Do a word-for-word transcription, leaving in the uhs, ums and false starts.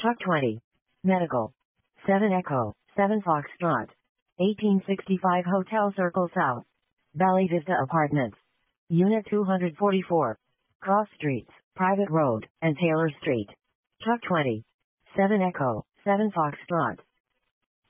Truck twenty. Medical. seven Echo, seven Foxtrot. eighteen sixty-five Hotel Circle South. Valley Vista Apartments. Unit two forty-four. Cross Streets, Private Road, and Taylor Street. Truck twenty. seven Echo, seven Foxtrot.